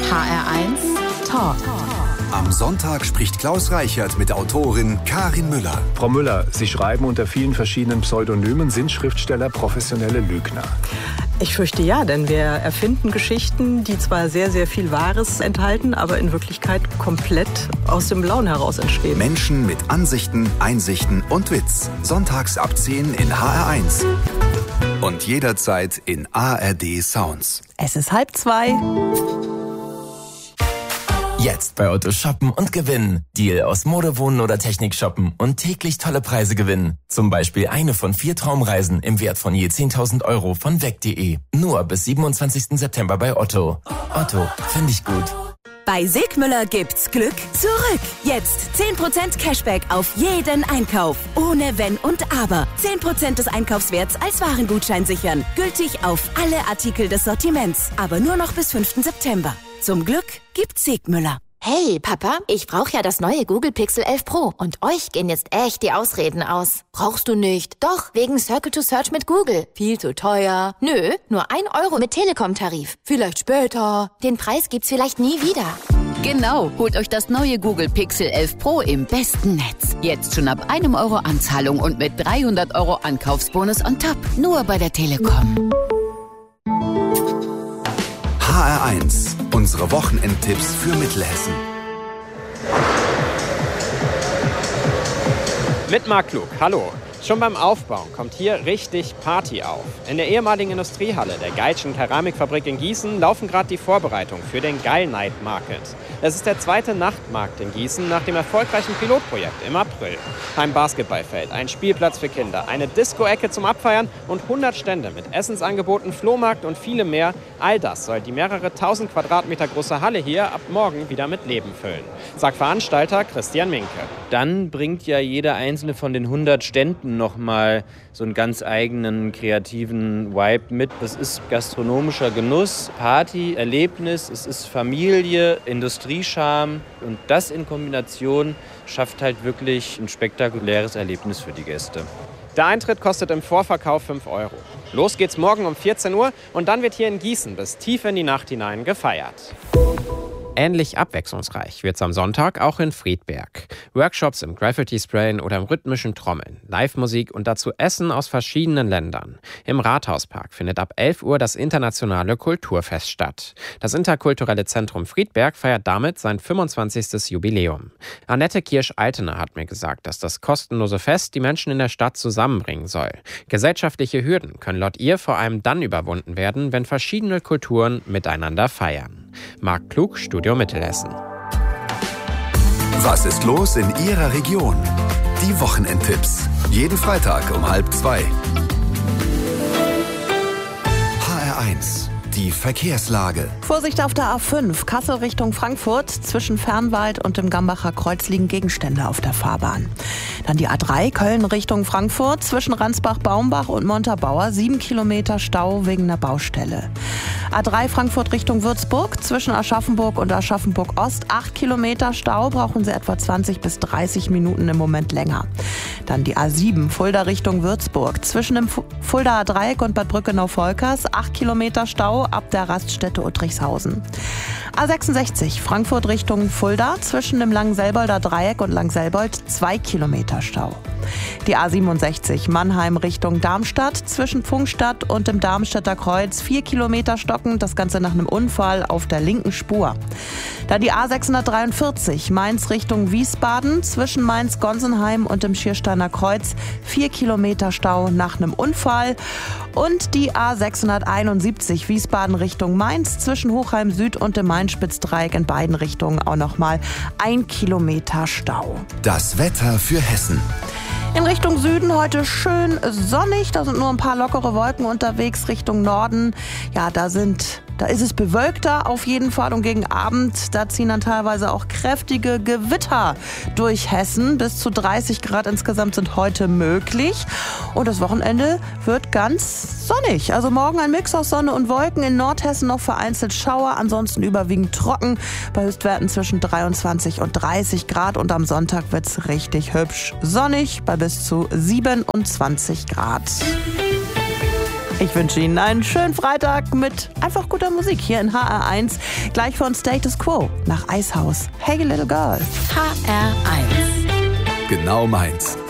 HR1 Talk. Am Sonntag spricht Klaus Reichert mit Autorin Karin Müller. Frau Müller, Sie schreiben unter vielen verschiedenen Pseudonymen, sind Schriftsteller professionelle Lügner? Ich fürchte ja, denn wir erfinden Geschichten, die zwar sehr, sehr viel Wahres enthalten, aber in Wirklichkeit komplett aus dem Blauen heraus entstehen. Menschen mit Ansichten, Einsichten und Witz. Sonntags ab 10 in HR1. Und jederzeit in ARD Sounds. Es ist 1:30. Jetzt bei Otto shoppen und gewinnen. Deal aus Mode, Wohnen oder Technik shoppen und täglich tolle Preise gewinnen. Zum Beispiel eine von 4 Traumreisen im Wert von je 10.000 € von weg.de. Nur bis 27. September bei Otto. Otto, finde ich gut. Bei Sigmüller gibt's Glück zurück. Jetzt 10% Cashback auf jeden Einkauf. Ohne Wenn und Aber. 10% des Einkaufswerts als Warengutschein sichern. Gültig auf alle Artikel des Sortiments. Aber nur noch bis 5. September. Zum Glück gibt's Sigmüller. Hey, Papa, ich brauche ja das neue Google Pixel 11 Pro. Und euch gehen jetzt echt die Ausreden aus. Brauchst du nicht? Doch, wegen Circle to Search mit Google. Viel zu teuer. Nö, nur 1 € mit Telekom-Tarif. Vielleicht später. Den Preis gibt's vielleicht nie wieder. Genau, holt euch das neue Google Pixel 11 Pro im besten Netz. Jetzt schon ab 1 € Anzahlung und mit 300 € Ankaufsbonus on top. Nur bei der Telekom. HR1, unsere Wochenendtipps für Mittelhessen. Mit Marc Klug, hallo. Schon beim Aufbauen kommt hier richtig Party auf. In der ehemaligen Industriehalle der Geitschen Keramikfabrik in Gießen laufen gerade die Vorbereitungen für den Geil Night Market. Es ist der zweite Nachtmarkt in Gießen nach dem erfolgreichen Pilotprojekt im April. Ein Basketballfeld, ein Spielplatz für Kinder, eine Disco-Ecke zum Abfeiern und 100 Stände mit Essensangeboten, Flohmarkt und vielem mehr. All das soll die mehrere 1000 Quadratmeter große Halle hier ab morgen wieder mit Leben füllen, sagt Veranstalter Christian Minke. Dann bringt ja jeder einzelne von den 100 Ständen nochmal so einen ganz eigenen kreativen Vibe mit. Es ist gastronomischer Genuss, Party, Erlebnis, es ist Familie, Industriescharme und das in Kombination schafft halt wirklich ein spektakuläres Erlebnis für die Gäste. Der Eintritt kostet im Vorverkauf 5 €. Los geht's morgen um 14 Uhr und dann wird hier in Gießen bis tief in die Nacht hinein gefeiert. Ähnlich abwechslungsreich wird's am Sonntag auch in Friedberg. Workshops im Graffiti-Sprayen oder im rhythmischen Trommeln, Live-Musik und dazu Essen aus verschiedenen Ländern. Im Rathauspark findet ab 11 Uhr das internationale Kulturfest statt. Das interkulturelle Zentrum Friedberg feiert damit sein 25. Jubiläum. Annette Kirsch-Altener hat mir gesagt, dass das kostenlose Fest die Menschen in der Stadt zusammenbringen soll. Gesellschaftliche Hürden können laut ihr vor allem dann überwunden werden, wenn verschiedene Kulturen miteinander feiern. Marc Klug, Studio Mittelhessen. Was ist los in Ihrer Region? Die Wochenendtipps. Jeden Freitag um 1:30. HR1. Die Verkehrslage. Vorsicht auf der A5, Kassel Richtung Frankfurt. Zwischen Fernwald und dem Gambacher Kreuz liegen Gegenstände auf der Fahrbahn. Dann die A3, Köln Richtung Frankfurt. Zwischen Ransbach-Baumbach und Montabaur 7 Kilometer Stau wegen einer Baustelle. A3 Frankfurt Richtung Würzburg. Zwischen Aschaffenburg und Aschaffenburg-Ost 8 Kilometer Stau. Brauchen Sie etwa 20 bis 30 Minuten im Moment länger. Dann die A7, Fulda Richtung Würzburg. Zwischen dem Fuldaer Dreieck und Bad Brückenau-Volkers 8 Kilometer Stau ab der Raststätte Uttrichshausen. A66, Frankfurt Richtung Fulda. Zwischen dem Langenselbolder Dreieck und Langselbold 2 Kilometer Stau. Die A67, Mannheim Richtung Darmstadt. Zwischen Pfungstadt und dem Darmstädter Kreuz 4 Kilometer stocken. Das Ganze nach einem Unfall auf der linken Spur. Dann die A643, Mainz Richtung Wiesbaden. Zwischen Mainz-Gonsenheim und dem Schiersteiner Kreuz 4 Kilometer Stau nach einem Unfall. Und die A671, Wiesbaden Richtung Mainz. Zwischen Hochheim Süd und dem Main-Spitz-Dreieck in beiden Richtungen auch nochmal 1 Kilometer Stau. Das Wetter für Hessen. In Richtung Süden heute schön sonnig, da sind nur ein paar lockere Wolken unterwegs. Richtung Norden, ja, da ist es bewölkter auf jeden Fall und gegen Abend, da ziehen dann teilweise auch kräftige Gewitter durch Hessen. Bis zu 30 Grad insgesamt sind heute möglich und das Wochenende wird ganz sonnig. Also morgen ein Mix aus Sonne und Wolken, in Nordhessen noch vereinzelt Schauer, ansonsten überwiegend trocken, bei Höchstwerten zwischen 23 und 30 Grad und am Sonntag wird's richtig hübsch sonnig bei bis zu 27 Grad. Ich wünsche Ihnen einen schönen Freitag mit einfach guter Musik hier in HR1. Gleich von Status Quo nach Eishaus. Hey Little Girl. HR1. Genau meins.